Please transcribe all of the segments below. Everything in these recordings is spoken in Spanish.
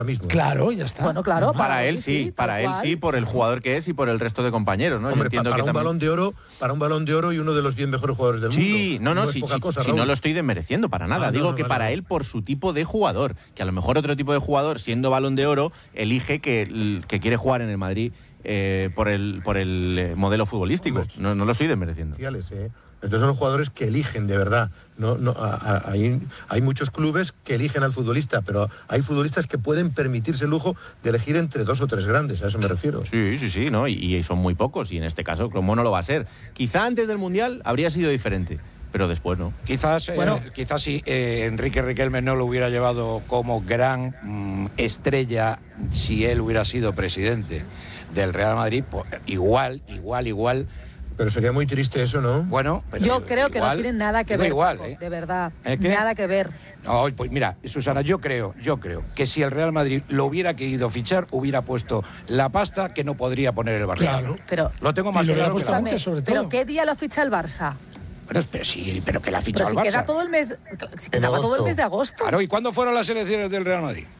mismo. Claro, ya está. Bueno, claro, para él sí, por el jugador que es y por el resto de compañeros, ¿no? Hombre, Yo entiendo para que un balón de oro, y uno de los 10 mejores jugadores del mundo. Sí, no, es poca cosa, no lo estoy desmereciendo para nada. Digo que para él, por su tipo de jugador, que a lo mejor otro tipo de jugador, siendo balón de oro, elige que quiere jugar en el Madrid por el modelo futbolístico. No lo estoy desmereciendo. Estos son los jugadores que eligen, de verdad. Hay muchos clubes que eligen al futbolista, pero hay futbolistas que pueden permitirse el lujo de elegir entre 2 o 3 grandes, a eso me refiero. Sí, ¿no? Y son muy pocos, y en este caso, ¿cómo no lo va a ser? Quizá antes del Mundial habría sido diferente, pero después no. Quizás si Enrique Riquelme no lo hubiera llevado como gran estrella, si él hubiera sido presidente del Real Madrid, pues igual. Pero sería muy triste eso, ¿no? Bueno, pero yo creo que no tiene nada que ver, igual, de verdad, ¿qué? nada que ver. No, pues mira, Susana, yo creo que si el Real Madrid lo hubiera querido fichar, hubiera puesto la pasta que no podría poner el Barça. Claro. Pero lo tengo más claro que antes, sobre todo. ¿Pero qué día lo ficha el Barça? Pero que la ficha el Barça. Queda todo el mes, quedaba todo el mes de agosto. Claro, ¿y cuándo fueron las elecciones del Real Madrid?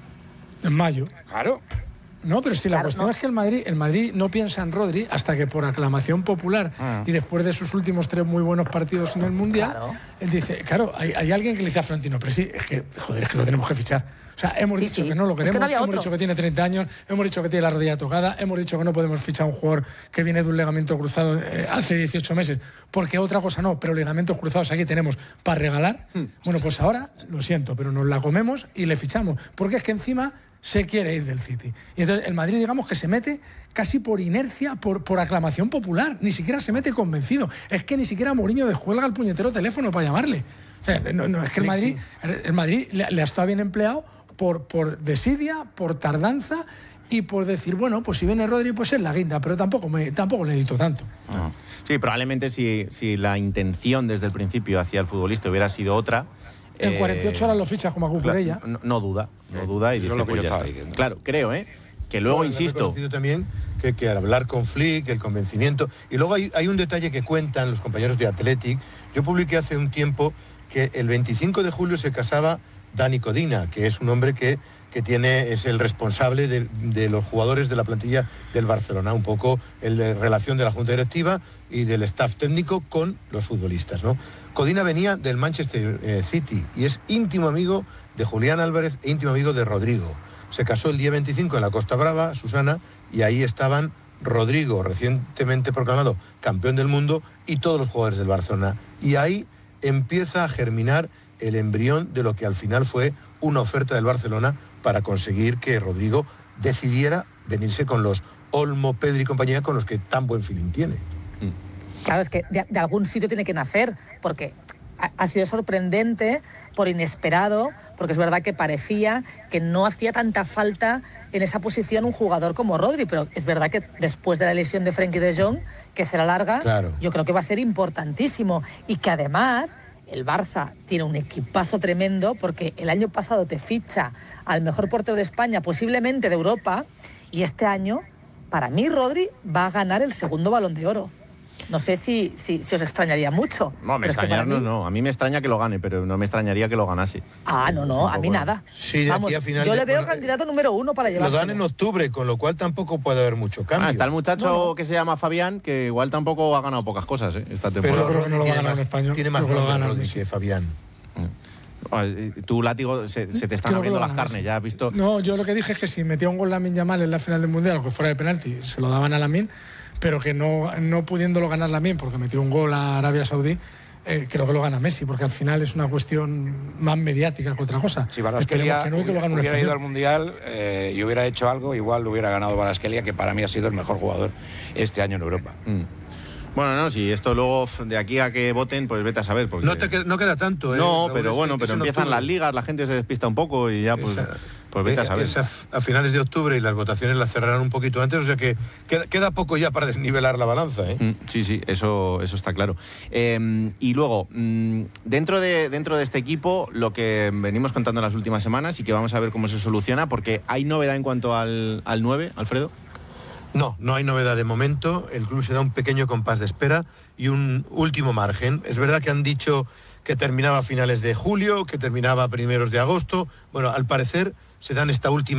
En mayo. Claro. No, pero si la cuestión es que el Madrid no piensa en Rodri hasta que por aclamación popular y después de sus últimos 3 muy buenos partidos en el Mundial, él dice, hay alguien que le dice a Florentino, pero sí, es que lo tenemos que fichar. O sea, hemos dicho que no lo queremos, hemos dicho que tiene 30 años, hemos dicho que tiene la rodilla tocada, hemos dicho que no podemos fichar a un jugador que viene de un ligamento cruzado hace 18 meses, porque otra cosa no, pero ligamentos cruzados aquí tenemos para regalar. Bueno, pues ahora, lo siento, pero nos la comemos y le fichamos, porque es que encima se quiere ir del City. Y entonces el Madrid, digamos que se mete casi por inercia, por aclamación popular. Ni siquiera se mete convencido. Es que ni siquiera Mourinho descuelga el puñetero teléfono para llamarle. O sea, no es que el Madrid le ha estado bien empleado por desidia, por tardanza y por decir, bueno, pues si viene Rodri, pues es la guinda, pero tampoco le edito tanto. Sí, probablemente si la intención desde el principio hacia el futbolista hubiera sido otra, en 48 horas lo fichas como a Cucurella. No duda y dice, pues ya está. Claro, creo, que luego, insisto... también que al hablar con Flick, el convencimiento... Y luego hay un detalle que cuentan los compañeros de Athletic. Yo publiqué hace un tiempo que el 25 de julio se casaba Dani Codina, que es un hombre que es el responsable de los jugadores de la plantilla del Barcelona, un poco el de relación de la Junta Directiva y del staff técnico con los futbolistas, ¿no? Codina venía del Manchester City y es íntimo amigo de Julián Álvarez e íntimo amigo de Rodrigo. Se casó el día 25 en la Costa Brava, Susana, y ahí estaban Rodrigo, recientemente proclamado campeón del mundo, y todos los jugadores del Barcelona. Y ahí empieza a germinar el embrión de lo que al final fue una oferta del Barcelona para conseguir que Rodrigo decidiera venirse con los Olmo, Pedri y compañía, con los que tan buen feeling tiene. Claro, es que de algún sitio tiene que nacer, porque ha sido sorprendente, por inesperado, porque es verdad que parecía que no hacía tanta falta en esa posición un jugador como Rodri, pero es verdad que después de la lesión de Frenkie de Jong, que será larga, yo creo que va a ser importantísimo, y que además el Barça tiene un equipazo tremendo, porque el año pasado te ficha al mejor portero de España, posiblemente de Europa, y este año, para mí, Rodri va a ganar el segundo Balón de Oro. No sé si os extrañaría mucho. No, no. A mí me extraña que lo gane, pero no me extrañaría que lo ganase. No, a mí nada. Sí, de aquí a final yo le veo candidato número 1 para llevarse. Lo dan en octubre, con lo cual tampoco puede haber mucho cambio. Está el muchacho que se llama Fabián, que igual tampoco ha ganado pocas cosas esta temporada. Pero creo que no lo va a ganar en español. Tiene más Rodri que Fabián. Tu látigo se te están abriendo las carnes, ya has visto. No, yo lo que dije es que si metía un gol Lamine Yamal en la final del Mundial, o que fuera de penalti, se lo daban a Lamine, pero que no pudiéndolo ganar Lamine porque metió un gol a Arabia Saudí, creo que lo gana Messi, porque al final es una cuestión más mediática que otra cosa. Si Kvaratskhelia hubiera ido al Mundial y hubiera hecho algo, igual lo hubiera ganado Kvaratskhelia, que para mí ha sido el mejor jugador este año en Europa. Bueno, si esto luego de aquí a que voten, pues vete a saber. Porque... No queda tanto. No, Raúl, pero empiezan las ligas, la gente se despista un poco y ya pues vete a saber. A finales de octubre, y las votaciones las cerrarán un poquito antes, o sea que queda poco ya para desnivelar la balanza. Sí, eso está claro. Y luego, dentro de este equipo, lo que venimos contando en las últimas semanas y que vamos a ver cómo se soluciona, porque hay novedad en cuanto al 9, Alfredo. No hay novedad de momento. El club se da un pequeño compás de espera y un último margen. Es verdad que han dicho que terminaba a finales de julio, que terminaba a primeros de agosto. Bueno, al parecer se dan esta última